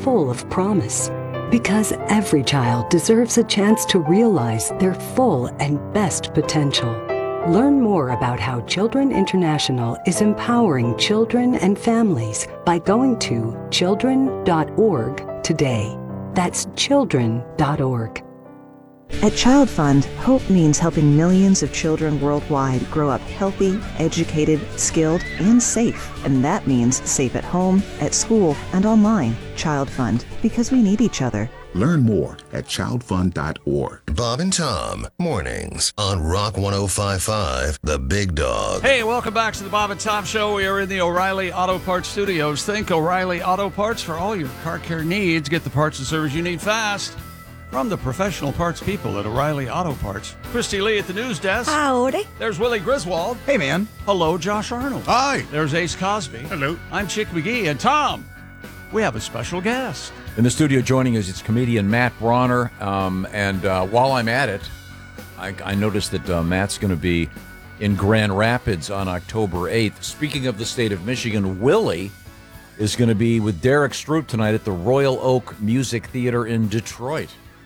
full of promise. Because every child deserves a chance to realize their full and best potential. Learn more about how Children International is empowering children and families by going to children.org today. That's children.org. At Child Fund, hope means helping millions of children worldwide grow up healthy, educated, skilled, and safe. And that means safe at home, at school, and online. Child Fund, because we need each other. Learn more at childfund.org. Bob and Tom, mornings on Rock 105.5, The Big Dog. Hey, welcome back to the Bob and Tom Show. We are in the O'Reilly Auto Parts Studios. Think O'Reilly Auto Parts for all your car care needs. Get the parts and service you need fast from the professional parts people at O'Reilly Auto Parts. Christy Lee at the news desk. Howdy. There's Willie Griswold. Hey, man. Hello, Josh Arnold. Hi. There's Ace Cosby. Hello. I'm Chick McGee. And Tom, we have a special guest. In the studio joining us, it's comedian Matt Bronner. And while I'm at it, I noticed that Matt's going to be in Grand Rapids on October 8th. Speaking of the state of Michigan, Willie is going to be with Derek Stroop tonight at the Royal Oak Music Theater in Detroit.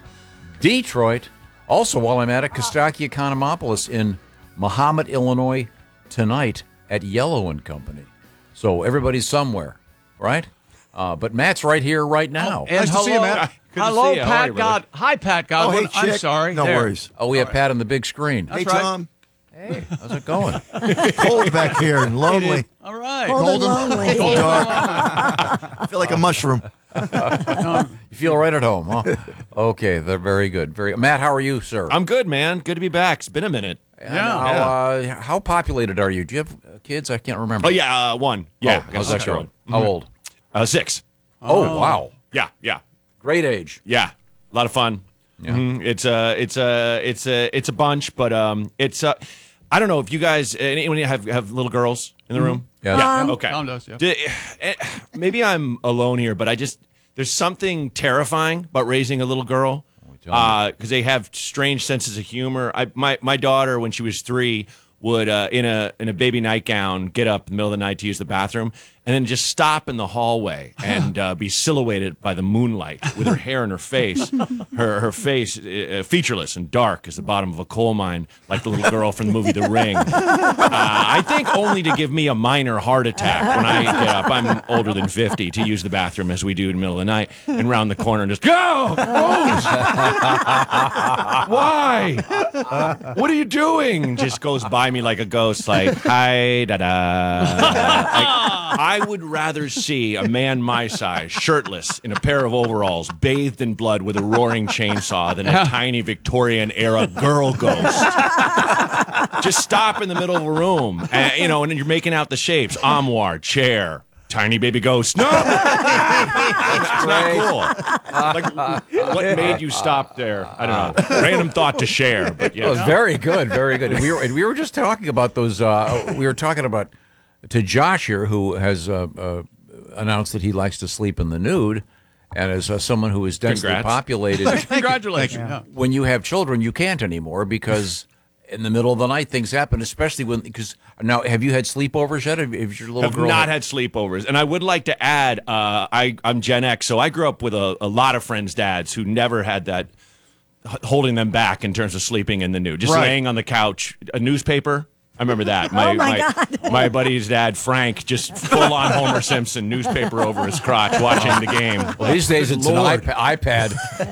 Also, while I'm at it, Kostaki Economopoulos in Mahomet, Illinois tonight at Yellow & Company. So everybody's somewhere, right? But Matt's right here right now. And nice to see you, Matt. Hello, Pat God. Hi, Pat Godwin. Hey, I'm sorry. No There. worries. Oh, we have Pat on the big screen. Hey, right. Tom. Hey, how's it going? Cold back here and lonely. All right. Cold and lonely. Dark. I feel like a mushroom. You feel right at home, huh? Okay, they're very good. Matt, how are you, sir? I'm good, man. Good to be back. It's been a minute. How populated are you? Do you have kids? I can't remember. Oh, yeah, one. Yeah, Oh, I got a how's that 6-year-old. going? How old? 6. Oh, wow. Yeah. Great age. Yeah. A lot of fun. Yeah. It's a bunch, but it's I don't know if you guys anyone have little girls in the room? Yeah. Okay. Tom does, yeah. Maybe I'm alone here, but there's something terrifying about raising a little girl because they have strange senses of humor. My daughter, when she was 3, would in a baby nightgown get up in the middle of the night to use the bathroom and then just stop in the hallway and be silhouetted by the moonlight with her hair in her face, her face featureless and dark as the bottom of a coal mine, like the little girl from the movie The Ring. I think only to give me a minor heart attack when I get up. I'm older than 50 to use the bathroom as we do in the middle of the night and round the corner and just go. Why? What are you doing? Just goes by me like a ghost, like hi da da. I would rather see a man my size, shirtless, in a pair of overalls, bathed in blood with a roaring chainsaw than a tiny Victorian-era girl ghost. Just stop in the middle of a room, and then you're making out the shapes. Armoire, chair, tiny baby ghost. No! It's not cool. What made you stop there? I don't know. Random thought to share, but yeah. It was very good, very good. We were just talking about those. We were talking about to Josh here, who has announced that he likes to sleep in the nude, and as someone who is densely populated, Congratulations. Yeah. when you have children, you can't anymore because in the middle of the night things happen, especially because now have you had sleepovers yet? Have your little girl not had sleepovers? And I would like to add, I'm Gen X, so I grew up with a lot of friends' dads who never had that holding them back in terms of sleeping in the nude, just laying on the couch, a newspaper. I remember that. God. My buddy's dad, Frank, just full-on Homer Simpson, newspaper over his crotch, watching the game. Well, these days it's an iPad.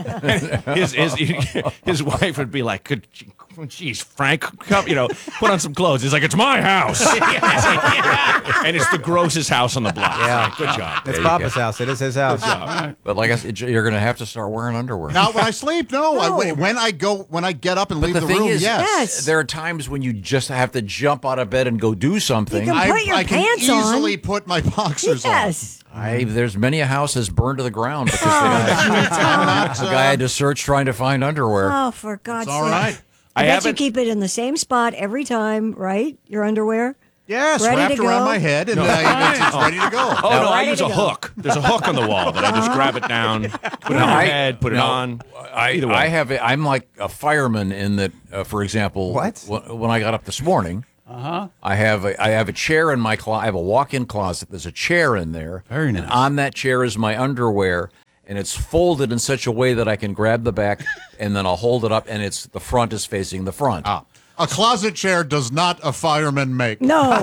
His wife would be like, "Geez, Frank, come, put on some clothes." He's like, "It's my house," and it's the grossest house on the block. Yeah. Good job. It's Papa's house. It is his house. But like I said, you're going to have to start wearing underwear. Not when I sleep. No. When I get up and leave the thing room. is, Yes. there are times when you just have to jump out of bed and go do something. You can put your I can pants on. easily put my boxers on. Yes. There's many a house has burned to the ground because the guy had to search trying to find underwear. Oh, for God's sake. All right. I bet you keep it in the same spot every time, right? Your underwear? Yes, Ready wrapped to go? around my head, and it's ready to go. Oh, no, I ready use to a go. hook. There's a hook on the wall that I just grab it down, put it on my head, put it on. Either way. I'm like a fireman in that, for example, when I got up this morning, I have a chair in my closet. I have a walk-in closet. There's a chair in there. Very nice. And on that chair is my underwear. and it's folded in such a way that I can grab the back and then I'll hold it up, and the front is facing the front. A closet chair does not a fireman make. No.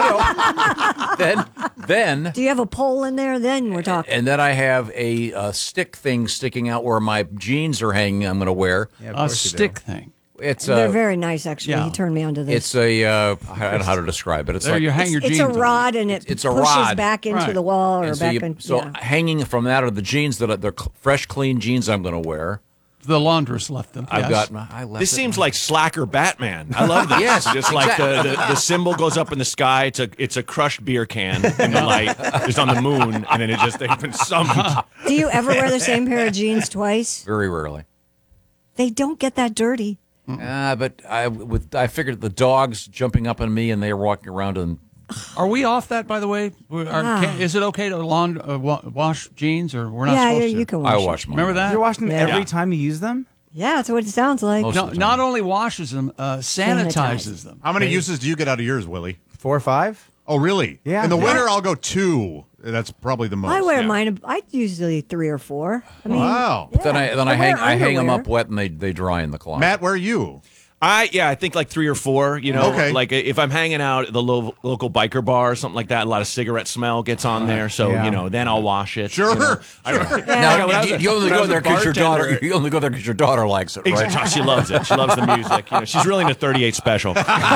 Then Do you have a pole in there? Then we're talking. and then I have a stick thing sticking out where my jeans are hanging. I'm going to wear A stick thing. It's They're very nice, actually. yeah. He turned me onto this. It's a I don't know how to describe it. It's There like you hang your It's jeans a on. rod, and it It's a pushes rod. back into Right. the wall or and back so, in. so hanging from that are the jeans that the fresh, clean jeans I'm going to wear. The laundress left them. I've yes. got. I left This it- seems like Slacker Batman. I love this. Yes, just like the symbol goes up in the sky. It's a crushed beer can in the light, just on the moon, and then they've been summoned. Do you ever wear the same pair of jeans twice? very rarely. They don't get that dirty. But I figured the dogs jumping up on me and they were walking around and Are we off that, by the way? Is it okay to wash jeans, or we're not Yeah, supposed to? you can wash I it. wash mine. Remember that? You're washing them Yeah. every time you use them? Yeah, that's what it sounds like. Most No, of the not time. only washes them, sanitizes them. How many uses do you get out of yours, Willie? 4 or 5? Oh, really? Yeah. In the Yeah. winter, I'll go 2. That's probably the most. I wear mine. I usually 3 or 4. I mean, Wow. yeah. Then I wear hang them underwear. up wet and they dry in the closet. Matt, where are you? I think like 3 or 4. You know, Okay. like if I'm hanging out at the local biker bar or something like that, a lot of cigarette smell gets on there. So Yeah. then I'll wash it. Sure. you know. Now, when I was you only when I go was a there because your daughter. bartender- You only go there because your daughter likes it, right? Exactly. She loves it. She loves the music. You know, she's really into 38 Special.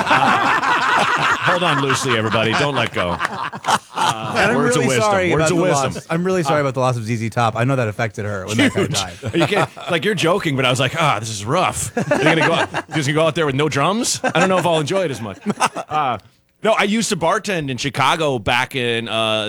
Hold on loosely, everybody. Don't let go. And I'm Words of really wisdom. sorry Words about of the wisdom. loss. I'm really sorry about the loss of ZZ Top. I know that affected her when that guy died. You can't, like you're joking, but I was like, this is rough. You're just gonna go out there with no drums. I don't know if I'll enjoy it as much. No, I used to bartend in Chicago back in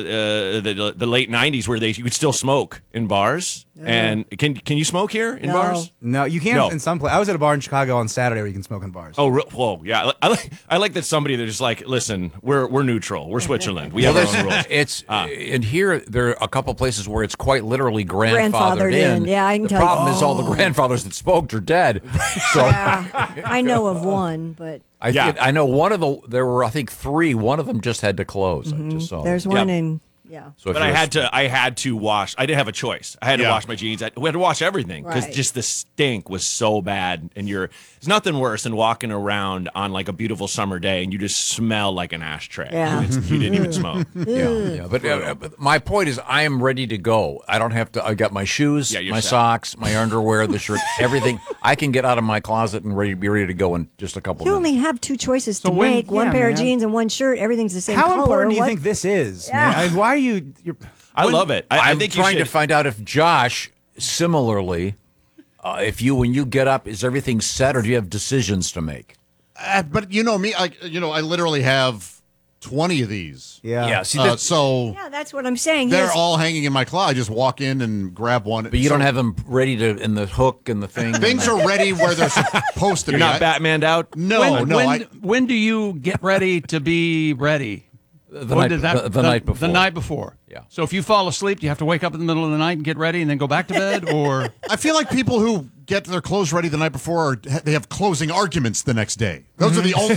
the late '90s, where you could still smoke in bars. And can you smoke here in No. bars? No, you can't No. in some place. I was at a bar in Chicago on Saturday where you can smoke in bars. Oh, whoa, yeah. I like that somebody that's just like, listen, we're neutral. We're Switzerland. We have our own rules. It's in here. There are a couple places where it's quite literally grandfathered Grandfathered in. Yeah, I can the tell you. problem is all the grandfathers that smoked are dead. So I know of one, but I know one of there were I think 3. One of them just had to close. I just saw. there's one in. Yeah. So if But you're I had to wash. I didn't have a choice. I had to wash my jeans. We had to wash everything because Right. just the stink was so bad. And there's nothing worse than walking around on like a beautiful summer day and you just smell like an ashtray. Yeah. And you didn't even smoke. Yeah. But my point is, I am ready to go. I don't have to. I got my shoes, Yeah, you're my set. socks, my underwear, the shirt, everything. I can get out of my closet and be ready to go in just a couple You minutes. only have 2 choices to when- make: one yeah, pair of man. jeans and one shirt. Everything's the same How color. important do you What- think this is? Yeah. Man? I mean, why are you? You're, I love it. I I'm think trying you to should. find out if Josh, similarly, when you get up, is everything set, or do you have decisions to make? But you know me, I literally have 20 of these. yeah. Yeah. See, So Yeah, that's what I'm saying. they're Yes. all hanging in my closet. I just walk in and grab one. but you don't have them ready to in the hook and the thing. Things are ready where they're supposed to You're be. not Batmaned out? No, when do you get ready to be ready? the When night, did that- the night before. The night before. Yeah. So if you fall asleep, do you have to wake up in the middle of the night and get ready and then go back to bed, or I feel like people who get their clothes ready the night before, they have closing arguments the next day. Those are the only.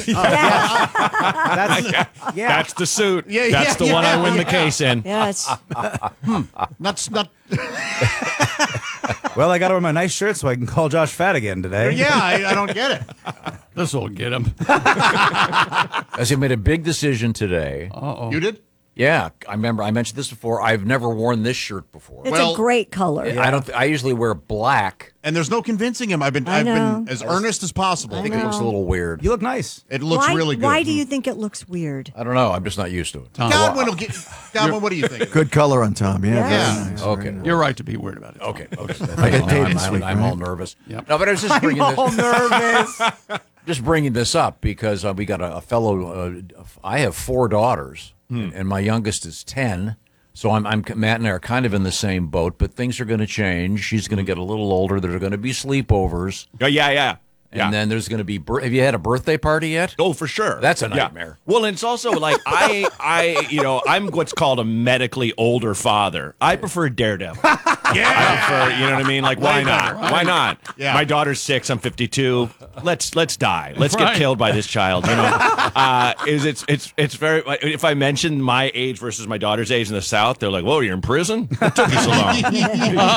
That's the suit. Yeah, That's the one I win the yeah. case in. Yes. not. Well, I got to wear my nice shirt so I can call Josh fat again today. Yeah, I don't get it. this will get him? As he made a big decision today. You did? Yeah, I remember. I mentioned this before. I've never worn this shirt before. It's Well, a great color. I don't. I usually wear black. And there's no convincing him. I've been know. as earnest as possible. I think it looks a little weird. You look nice. It looks why, really good. Why do you think it looks weird? I don't know. I'm just not used to it. Godwin, what do you think? Good color on Tom. Yeah. Yeah. Very nice. Okay. You're right to be weird about it. Okay. I got paid this I'm, week, I'm all right? nervous. Yep. No, but I was just bringing all this. nervous. Just bringing this up because we got a fellow. I have 4 daughters, and my youngest is 10. So I'm Matt and I are kind of in the same boat, but things are going to change. She's going to get a little older. There are going to be sleepovers, Yeah. and then there's going to be. Have you had a birthday party yet? Oh, for sure. That's a Yeah. nightmare. Well, and it's also like I'm what's called a medically older father. I prefer Daredevil. I prefer, you know what I mean? Like, why not? Why not? Yeah. My daughter's 6. I'm 52. Let's die. Let's get Right. killed by this child. You know, it's very. If I mention my age versus my daughter's age in the South, they're like, "Whoa, you're in prison? What took you so long?"